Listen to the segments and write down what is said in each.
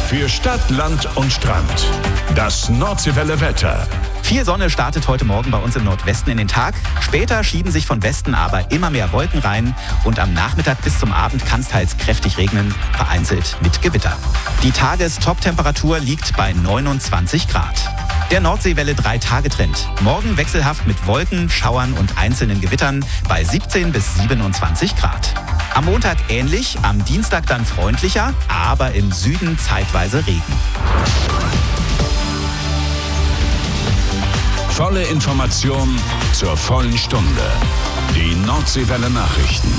Für Stadt, Land und Strand. Das Nordseewelle Wetter. Viel Sonne startet heute Morgen bei uns im Nordwesten in den Tag. Später schieben sich von Westen aber immer mehr Wolken rein. Und am Nachmittag bis zum Abend kann es teils kräftig regnen, vereinzelt mit Gewitter. Die Tagestop-Temperatur liegt bei 29 Grad. Der Nordseewelle 3-Tage-Trend. Morgen wechselhaft mit Wolken, Schauern und einzelnen Gewittern bei 17 bis 27 Grad. Am Montag ähnlich, am Dienstag dann freundlicher, aber im Süden zeitweise Regen. Volle Information zur vollen Stunde. Die Nordseewelle Nachrichten.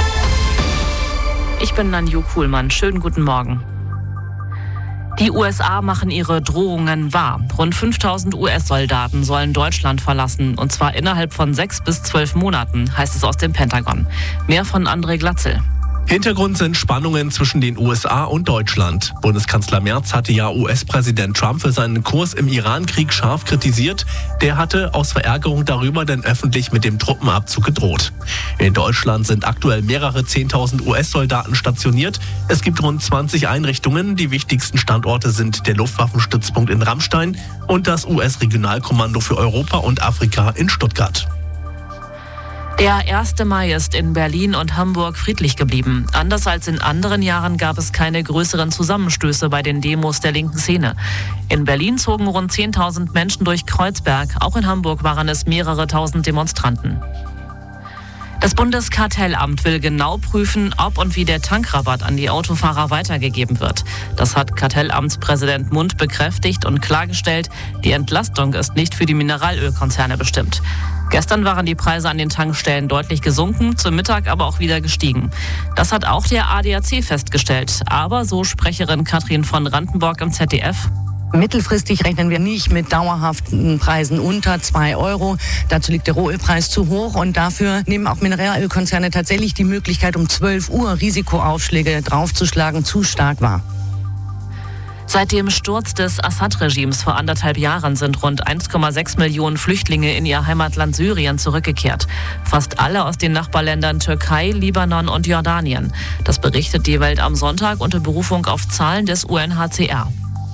Ich bin Nanju Kuhlmann. Schönen guten Morgen. Die USA machen ihre Drohungen wahr. Rund 5000 US-Soldaten sollen Deutschland verlassen, und zwar innerhalb von 6 bis 12 Monaten, heißt es aus dem Pentagon. Mehr von André Glatzel. Hintergrund sind Spannungen zwischen den USA und Deutschland. Bundeskanzler Merz hatte ja US-Präsident Trump für seinen Kurs im Iran-Krieg scharf kritisiert. Der hatte aus Verärgerung darüber dann öffentlich mit dem Truppenabzug gedroht. In Deutschland sind aktuell mehrere 10.000 US-Soldaten stationiert. Es gibt rund 20 Einrichtungen. Die wichtigsten Standorte sind der Luftwaffenstützpunkt in Ramstein und das US-Regionalkommando für Europa und Afrika in Stuttgart. Der 1. Mai ist in Berlin und Hamburg friedlich geblieben. Anders als in anderen Jahren gab es keine größeren Zusammenstöße bei den Demos der linken Szene. In Berlin zogen rund 10.000 Menschen durch Kreuzberg. Auch in Hamburg waren es mehrere tausend Demonstranten. Das Bundeskartellamt will genau prüfen, ob und wie der Tankrabatt an die Autofahrer weitergegeben wird. Das hat Kartellamtspräsident Mund bekräftigt und klargestellt, die Entlastung ist nicht für die Mineralölkonzerne bestimmt. Gestern waren die Preise an den Tankstellen deutlich gesunken, zum Mittag aber auch wieder gestiegen. Das hat auch der ADAC festgestellt. Aber, so Sprecherin Katrin von Randenborg im ZDF, mittelfristig rechnen wir nicht mit dauerhaften Preisen unter 2 Euro. Dazu liegt der Rohölpreis zu hoch und dafür nehmen auch Mineralölkonzerne tatsächlich die Möglichkeit, um 12 Uhr Risikoaufschläge draufzuschlagen, zu stark wahr. Seit dem Sturz des Assad-Regimes vor 1,5 Jahren sind rund 1,6 Millionen Flüchtlinge in ihr Heimatland Syrien zurückgekehrt. Fast alle aus den Nachbarländern Türkei, Libanon und Jordanien. Das berichtet die Welt am Sonntag unter Berufung auf Zahlen des UNHCR.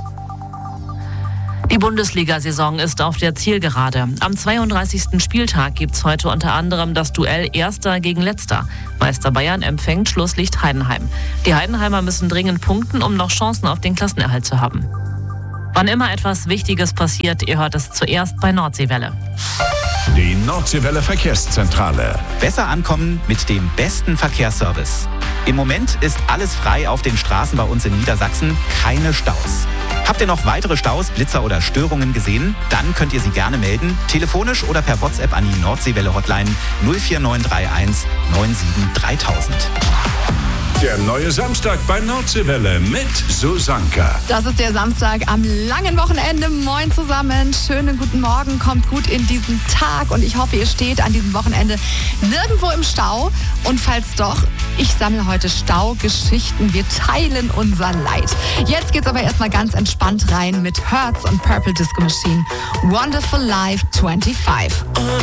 Die Bundesliga-Saison ist auf der Zielgerade. Am 32. Spieltag gibt's heute unter anderem das Duell Erster gegen Letzter. Meister Bayern empfängt Schlusslicht Heidenheim. Die Heidenheimer müssen dringend punkten, um noch Chancen auf den Klassenerhalt zu haben. Wann immer etwas Wichtiges passiert, ihr hört es zuerst bei Nordseewelle. Die Nordseewelle Verkehrszentrale. Besser ankommen mit dem besten Verkehrsservice. Im Moment ist alles frei auf den Straßen bei uns in Niedersachsen, keine Staus. Habt ihr noch weitere Staus, Blitzer oder Störungen gesehen? Dann könnt ihr sie gerne melden, telefonisch oder per WhatsApp an die Nordseewelle-Hotline 04931 97 3000. Der neue Samstag bei Nordseewelle mit Susanka. Das ist der Samstag am langen Wochenende. Moin zusammen, schönen guten Morgen, kommt gut in diesen Tag und ich hoffe, ihr steht an diesem Wochenende nirgendwo im Stau. Und falls doch, ich sammle heute Staugeschichten, wir teilen unser Leid. Jetzt geht's aber erstmal ganz entspannt rein mit Hertz und Purple Disco Machine. Wonderful Life 25.